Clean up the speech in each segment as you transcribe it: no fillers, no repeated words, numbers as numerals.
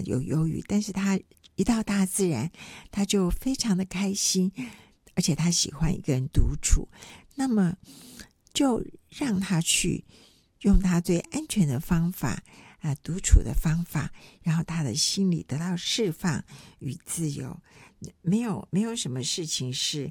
有忧郁，但是他一到大自然他就非常的开心，而且他喜欢一个人独处，那么就让他去用他最安全的方法独处的方法，然后他的心里得到释放与自由。没有什么事情是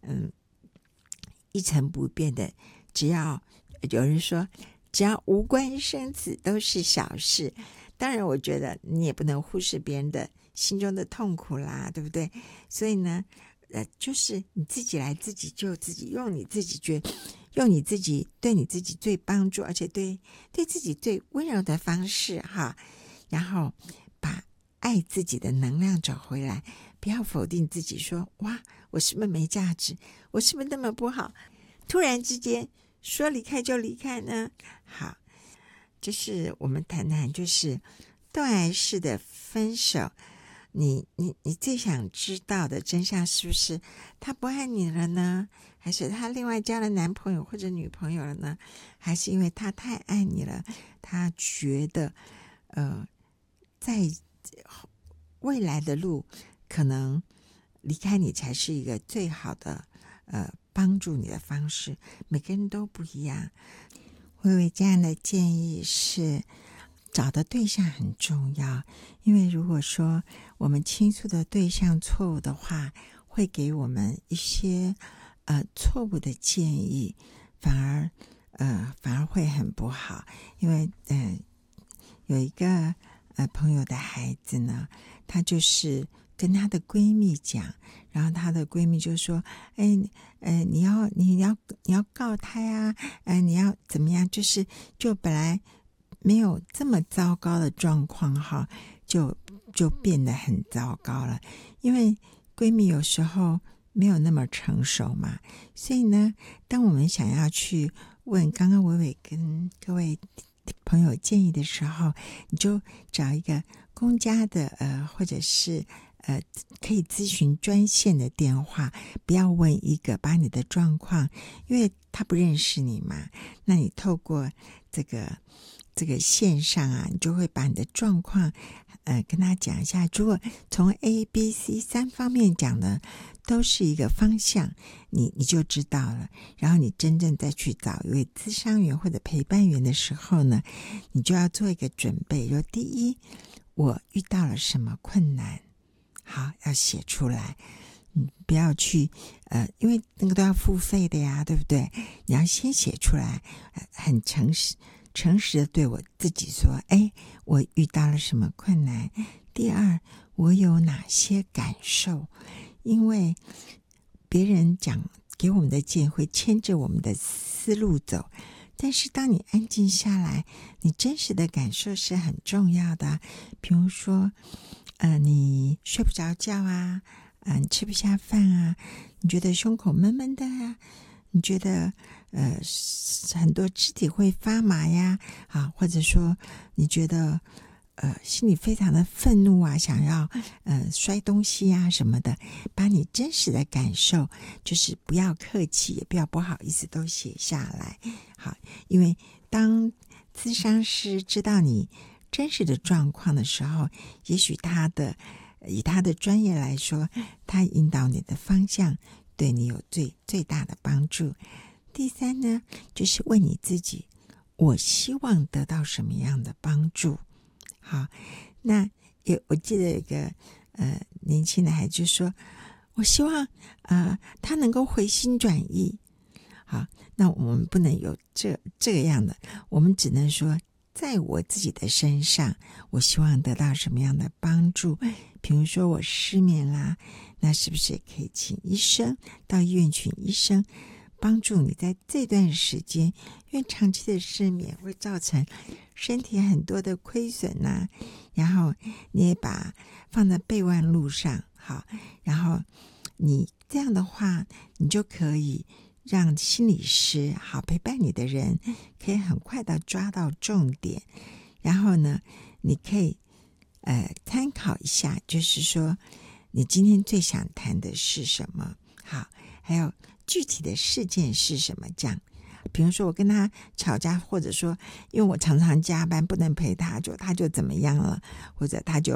一成不变的，只要有人说只要无关生死都是小事，当然我觉得你也不能忽视别人的心中的痛苦啦，对不对？所以呢就是你自己来自己救自己，用你自己对你自己最帮助而且对自己最温柔的方式哈，然后把爱自己的能量找回来，不要否定自己说哇我是不是没价值，我是不是那么不好，突然之间说离开就离开呢？好，这是我们谈谈就是断崖式的分手，你最想知道的真相是不是他不爱你了呢？还是他另外交了男朋友或者女朋友了呢？还是因为他太爱你了，他觉得在未来的路可能离开你才是一个最好的帮助你的方式，每个人都不一样。微微这样的建议是找的对象很重要，因为如果说我们倾诉的对象错误的话，会给我们一些错误的建议，反而会很不好。因为有一个朋友的孩子呢，她就是跟她的闺蜜讲，然后她的闺蜜就说你要告他呀，你要怎么样，就本来没有这么糟糕的状况哈，就变得很糟糕了。因为闺蜜有时候没有那么成熟嘛，所以呢当我们想要去问刚刚伟伟跟各位朋友建议的时候，你就找一个公家的或者是可以咨询专线的电话，不要问一个把你的状况，因为他不认识你嘛，那你透过这个线上啊，你就会把你的状况跟他讲一下，如果从 A、B、C 3方面讲的都是一个方向，你就知道了。然后你真正再去找一位咨商员或者陪伴员的时候呢，你就要做一个准备，说第一，我遇到了什么困难，好，要写出来。不要去因为那个都要付费的呀，对不对？你要先写出来，很诚实的对我自己说，我遇到了什么困难，第二，我有哪些感受，因为别人讲给我们的建议会牵着我们的思路走，但是当你安静下来，你真实的感受是很重要的。比如说你睡不着觉啊，你吃不下饭啊，你觉得胸口闷闷的啊，你觉得很多肢体会发麻呀，或者说你觉得心里非常的愤怒啊，想要摔东西啊什么的，把你真实的感受，就是不要客气，也不要不好意思，都写下来。好，因为当咨商师知道你真实的状况的时候，也许以他的专业来说，他引导你的方向对你有最大的帮助。第三呢，就是问你自己，我希望得到什么样的帮助。好，那我记得有一个年轻的孩子就说，我希望他能够回心转意。好，那我们不能有这个样的，我们只能说在我自己的身上，我希望得到什么样的帮助。比如说我失眠啦，那是不是也可以请医生，到医院请医生帮助你在这段时间，因为长期的失眠会造成身体很多的亏损啊，然后你也把放在备忘录上，好，然后你这样的话，你就可以让心理师好陪伴你的人可以很快的抓到重点，然后呢你可以参考一下，就是说你今天最想谈的是什么，好，还有具体的事件是什么，这样比如说我跟他吵架，或者说因为我常常加班不能陪他，他就怎么样了，或者他就